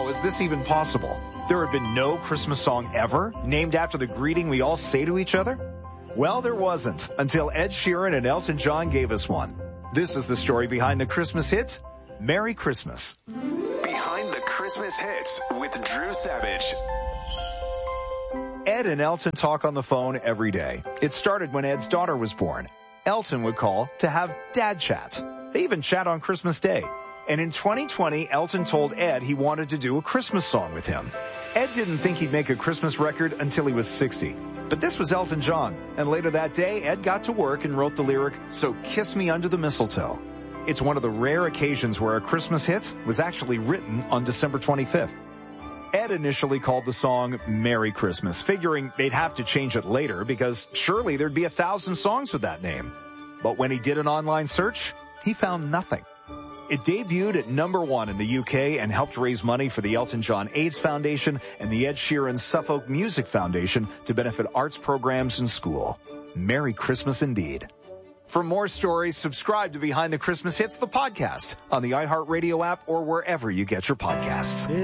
is this even possible? There had been no Christmas song ever named after the greeting we all say to each other? Well, there wasn't until Ed Sheeran and Elton John gave us one. This is the story behind the Christmas hit, Merry Christmas. Behind the Christmas hits with Drew Savage. Ed and Elton talk on the phone every day. It started when Ed's daughter was born. Elton would call to have dad chat. They even chat on Christmas Day. And in 2020, Elton told Ed he wanted to do a Christmas song with him. Ed didn't think he'd make a Christmas record until he was 60. But this was Elton John. And later that day, Ed got to work and wrote the lyric, "So Kiss Me Under the Mistletoe." It's one of the rare occasions where a Christmas hit was actually written on December 25th. Ed initially called the song Merry Christmas, figuring they'd have to change it later because surely there'd be 1,000 songs with that name. But when he did an online search, he found nothing. It debuted at #1 in the UK and helped raise money for the Elton John AIDS Foundation and the Ed Sheeran Suffolk Music Foundation to benefit arts programs in school. Merry Christmas indeed. For more stories, subscribe to Behind the Christmas Hits, the podcast, on the iHeartRadio app or wherever you get your podcasts.